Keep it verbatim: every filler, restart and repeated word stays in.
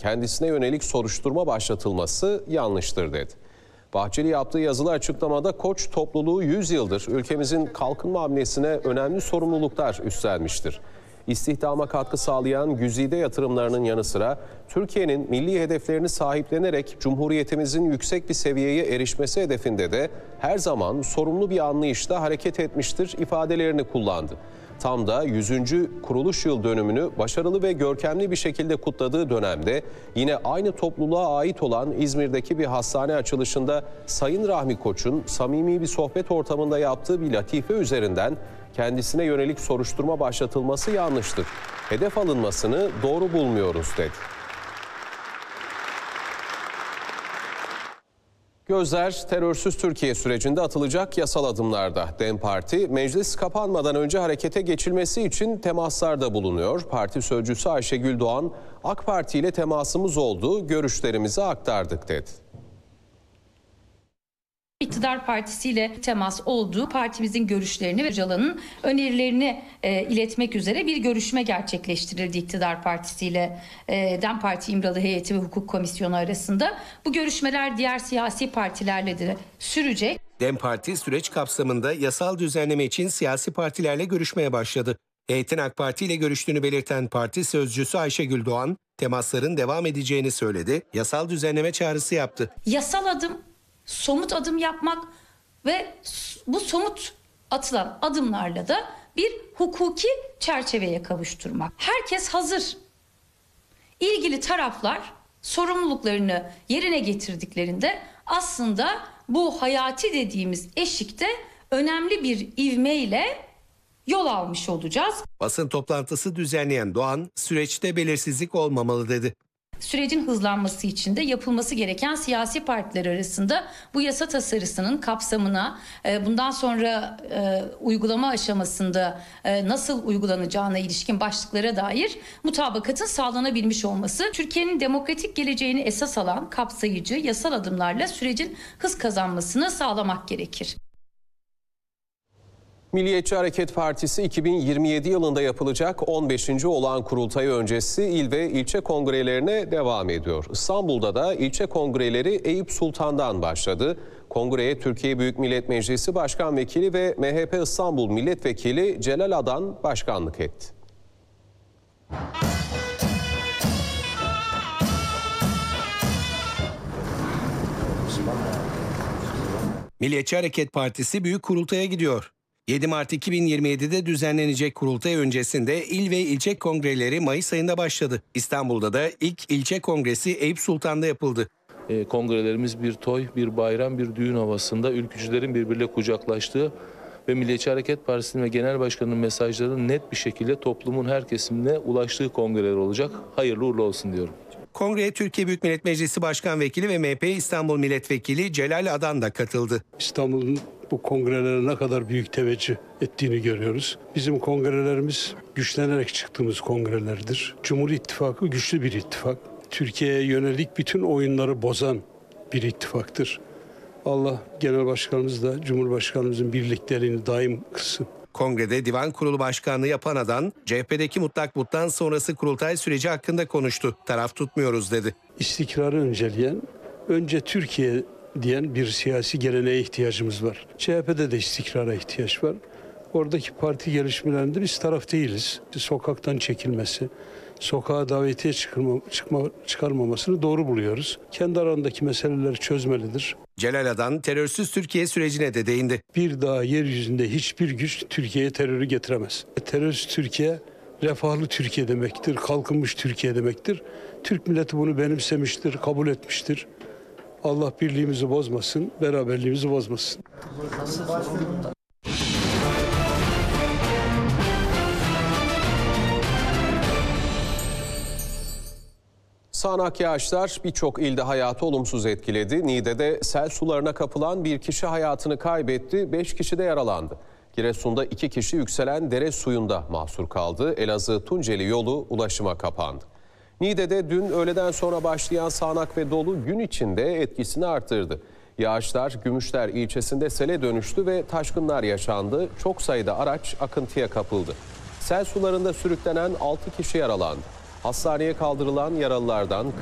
kendisine yönelik soruşturma başlatılması yanlıştır dedi. Bahçeli yaptığı yazılı açıklamada Koç topluluğu yüz yıldır ülkemizin kalkınma hamlesine önemli sorumluluklar üstlenmiştir. İstihdama katkı sağlayan güzide yatırımlarının yanı sıra Türkiye'nin milli hedeflerini sahiplenerek Cumhuriyetimizin yüksek bir seviyeye erişmesi hedefinde de her zaman sorumlu bir anlayışla hareket etmiştir ifadelerini kullandı. Tam da yüzüncü kuruluş yıl dönümünü başarılı ve görkemli bir şekilde kutladığı dönemde yine aynı topluluğa ait olan İzmir'deki bir hastane açılışında Sayın Rahmi Koç'un samimi bir sohbet ortamında yaptığı bir latife üzerinden kendisine yönelik soruşturma başlatılması yanlıştır. Hedef alınmasını doğru bulmuyoruz dedi. Gözler terörsüz Türkiye sürecinde atılacak yasal adımlarda. DEM Parti, meclis kapanmadan önce harekete geçilmesi için temaslarda bulunuyor. Parti sözcüsü Ayşegül Doğan, AK Parti ile temasımız oldu, görüşlerimizi aktardık dedi. İktidar partisiyle temas olduğu, partimizin görüşlerini ve Öcalan'ın önerilerini e, iletmek üzere bir görüşme gerçekleştirildi iktidar partisiyle e, DEM Parti İmralı Heyeti ve Hukuk Komisyonu arasında. Bu görüşmeler diğer siyasi partilerle de sürecek. DEM Parti süreç kapsamında yasal düzenleme için siyasi partilerle görüşmeye başladı. Heyetin AK Parti ile görüştüğünü belirten parti sözcüsü Ayşegül Doğan, temasların devam edeceğini söyledi, yasal düzenleme çağrısı yaptı. Yasal adım, somut adım yapmak ve bu somut atılan adımlarla da bir hukuki çerçeveye kavuşturmak. Herkes hazır. İlgili taraflar sorumluluklarını yerine getirdiklerinde aslında bu hayati dediğimiz eşikte önemli bir ivmeyle yol almış olacağız. Basın toplantısı düzenleyen Doğan, süreçte belirsizlik olmamalı dedi. Sürecin hızlanması için de yapılması gereken siyasi partiler arasında bu yasa tasarısının kapsamına, bundan sonra uygulama aşamasında nasıl uygulanacağına ilişkin başlıklara dair mutabakatın sağlanabilmiş olması, Türkiye'nin demokratik geleceğini esas alan kapsayıcı yasal adımlarla sürecin hız kazanmasını sağlamak gerekir. Milliyetçi Hareket Partisi iki bin yirmi yedi yılında yapılacak on beşinci olağan kurultayı öncesi il ve ilçe kongrelerine devam ediyor. İstanbul'da da ilçe kongreleri Eyüp Sultan'dan başladı. Kongreye Türkiye Büyük Millet Meclisi Başkan Vekili ve M H P İstanbul Milletvekili Celal Adan başkanlık etti. Milliyetçi Hareket Partisi Büyük Kurultay'a gidiyor. yedi Mart iki bin yirmi yedi'de düzenlenecek kurultay öncesinde il ve ilçe kongreleri Mayıs ayında başladı. İstanbul'da da ilk ilçe kongresi Eyüp Sultan'da yapıldı. E, kongrelerimiz bir toy, bir bayram, bir düğün havasında ülkücülerin birbiriyle kucaklaştığı ve Milliyetçi Hareket Partisi'nin ve Genel Başkanı'nın mesajlarının net bir şekilde toplumun her kesimine ulaştığı kongreler olacak. Hayırlı uğurlu olsun diyorum. Kongreye Türkiye Büyük Millet Meclisi Başkan Vekili ve M H P İstanbul Milletvekili Celal Adan da katıldı. İstanbul'un bu kongrelere ne kadar büyük teveccüh ettiğini görüyoruz. Bizim kongrelerimiz güçlenerek çıktığımız kongrelerdir. Cumhur İttifakı güçlü bir ittifak. Türkiye'ye yönelik bütün oyunları bozan bir ittifaktır. Allah Genel Başkanımızla Cumhurbaşkanımızın birliklerini daim kılsın. Kongrede Divan Kurulu Başkanlığı yapan Adan, C H P'deki mutlak muttan sonrası kurultay süreci hakkında konuştu. Taraf tutmuyoruz dedi. İstikrarı önceleyen, önce Türkiye diyen bir siyasi geleneğe ihtiyacımız var. C H P'de de istikrara ihtiyaç var. Oradaki parti gelişmelerinde biz taraf değiliz. Sokaktan çekilmesi, sokağa davetiye çıkma, çıkma, çıkarmamasını doğru buluyoruz. Kendi aralarındaki meseleleri çözmelidir. Celal Adan terörsüz Türkiye sürecine de değindi. Bir daha yeryüzünde hiçbir güç Türkiye'ye terörü getiremez. Terörsüz Türkiye, refahlı Türkiye demektir, kalkınmış Türkiye demektir. Türk milleti bunu benimsemiştir, kabul etmiştir. Allah birliğimizi bozmasın, beraberliğimizi bozmasın. Sağanak yağışlar birçok ilde hayatı olumsuz etkiledi. Niğde'de sel sularına kapılan bir kişi hayatını kaybetti, beş kişi de yaralandı. Giresun'da iki kişi yükselen dere suyunda mahsur kaldı. Elazığ-Tunceli yolu ulaşıma kapandı. Niğde'de dün öğleden sonra başlayan sağanak ve dolu gün içinde etkisini arttırdı. Yağışlar Gümüşler ilçesinde sele dönüştü ve taşkınlar yaşandı. Çok sayıda araç akıntıya kapıldı. Sel sularında sürüklenen altı kişi yaralandı. Hastaneye kaldırılan yaralılardan